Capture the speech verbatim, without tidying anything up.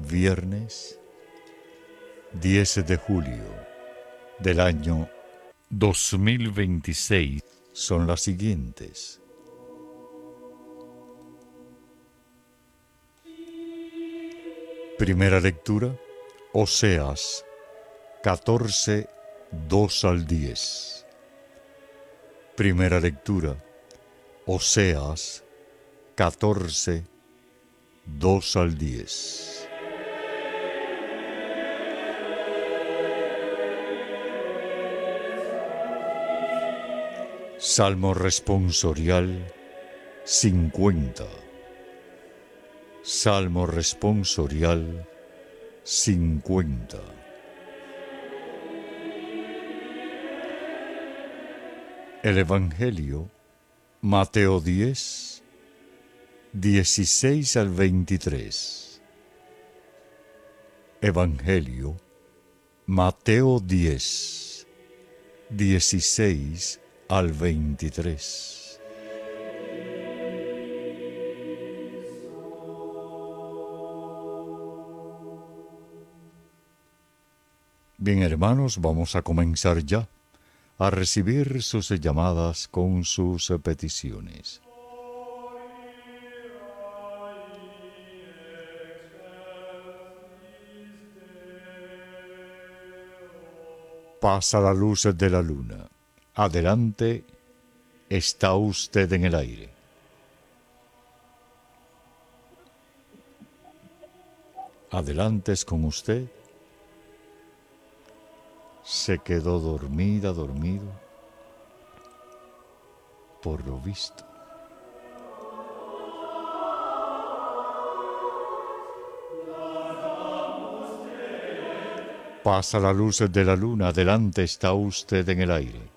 viernes diez de julio del año dos mil veintiséis son las siguientes. Primera lectura, Oseas catorce, dos al diez. Primera lectura, Oseas catorce, dos al diez. Salmo responsorial cincuenta. Salmo responsorial cincuenta. El Evangelio, Mateo diez, dieciséis al veintitrés. Evangelio, Mateo diez, dieciséis al veintitrés. Bien, hermanos, vamos a comenzar ya a recibir sus llamadas con sus peticiones. Pasa la luz de la luna. Adelante, está usted en el aire. Adelante es con usted. Se quedó dormida, dormido, por lo visto. Pasa la luz de la luna, adelante está usted en el aire.